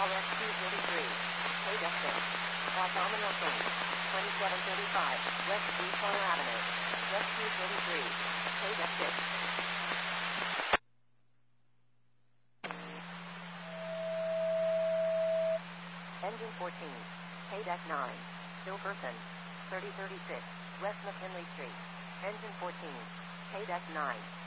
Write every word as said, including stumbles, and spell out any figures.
call S Q thirty-three. K-Deck six. Automobile change. twenty-seven thirty-five, West Deepwater Avenue. S Q thirty-three. K-Deck six. Engine fourteen. K-Deck nine. Still person. thirty thirty-six, West McKinley Street. Engine fourteen. K-Deck nine.